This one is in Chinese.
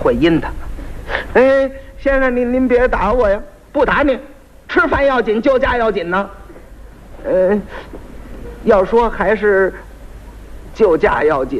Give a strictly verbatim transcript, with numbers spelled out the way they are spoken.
会阴他。哎，先生您您别打我呀，不打你，吃饭要紧，救驾要紧呢。呃，要说还是救驾要紧。